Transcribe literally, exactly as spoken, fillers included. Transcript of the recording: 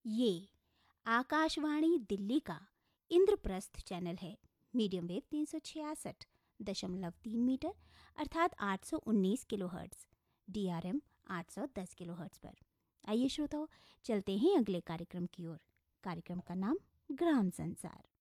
ये आकाशवाणी दिल्ली का इंद्रप्रस्थ चैनल है। मीडियम वेव तीन सौ छियासठ दशमलव तीन मीटर अर्थात आठ सौ उन्नीस kilo hertz, D R M आठ सौ दस किलो हर्ट्ज़ पर। आइए श्रोताओ, चलते हैं अगले कार्यक्रम की ओर। कार्यक्रम का नाम ग्राम संसार।